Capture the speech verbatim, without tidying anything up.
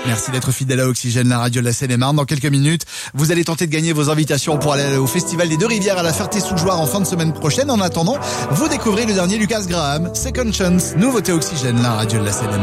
Merci d'être fidèle à Oxygène, la radio de la Seine-et-Marne. Dans quelques minutes, vous allez tenter de gagner vos invitations pour aller au Festival des Deux-Rivières à la Ferté-sous-Jouarre en fin de semaine prochaine. En attendant, vous découvrez le dernier Lucas Graham, Second Chance, nouveauté Oxygène, la radio de la Seine-et-Marne.